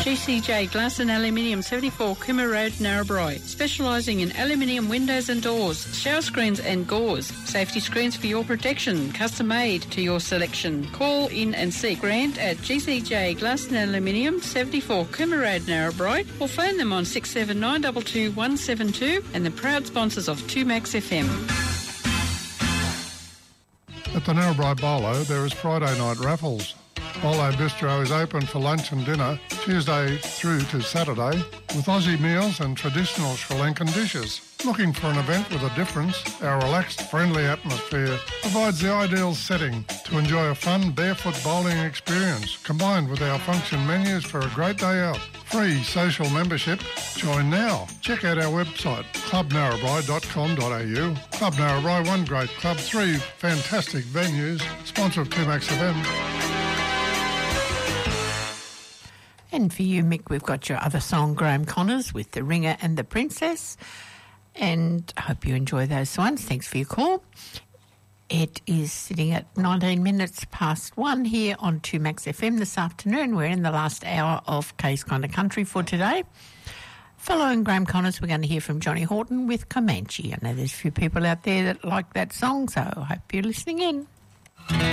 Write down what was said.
GCJ Glass and Aluminium, 74 Cooma Road, Narrabri. Specialising in aluminium windows and doors, shower screens and gauze. Safety screens for your protection, custom made to your selection. Call in and see Grant at GCJ Glass and Aluminium, 74 Cooma Road, Narrabri, or phone them on 67922 172, and the proud sponsors of 2Max FM. At the Narrabri Bolo, there is Friday night raffles. Bolo Bistro is open for lunch and dinner Tuesday through to Saturday with Aussie meals and traditional Sri Lankan dishes. Looking for an event with a difference? Our relaxed, friendly atmosphere provides the ideal setting to enjoy a fun barefoot bowling experience combined with our function menus for a great day out. Free social membership. Join now. Check out our website, clubnarrabri.com.au. Club Narrabri, one great club, three fantastic venues. Sponsor of 2Max FM. And for you, Mick, we've got your other song, Graham Connors, with The Ringer and The Princess. And I hope you enjoy those ones. Thanks for your call. It is sitting at 19 minutes past 1 here on 2Max FM this afternoon. We're in the last hour of K's Kind of Country for today. Following Graham Connors, we're going to hear from Johnny Horton with Comanche. I know there's a few people out there that like that song, so I hope you're listening in.